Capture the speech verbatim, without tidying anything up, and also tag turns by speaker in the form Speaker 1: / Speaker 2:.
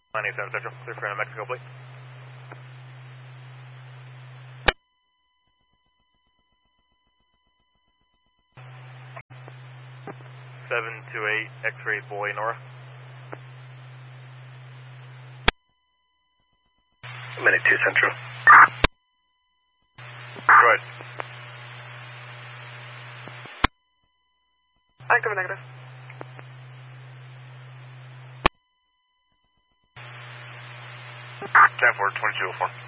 Speaker 1: nine eight seven Central, clear for New Mexico, please. seven two eight, X-ray boy, Nora.
Speaker 2: Minute two Central.
Speaker 1: Right.
Speaker 3: Active or negative?
Speaker 1: ten four, twenty-two oh four.